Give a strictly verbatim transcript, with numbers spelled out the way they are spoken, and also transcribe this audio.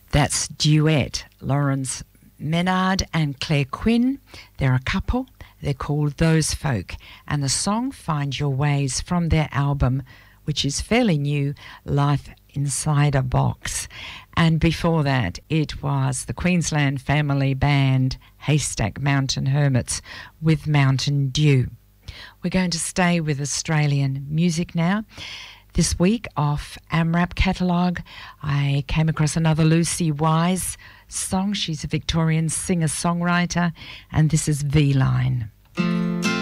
That's Duet, Lawrence Menard and Claire Quinn. They're a couple. They're called Those Folk. And the song, Find Your Ways, from their album, which is fairly new, Life Inside a Box. And before that, it was the Queensland family band, Haystack Mountain Hermits, with Mountain Dew. We're going to stay with Australian music now. This week off AMRAP catalogue, I came across another Lucy Wise song. She's a Victorian singer-songwriter, and this is V-Line.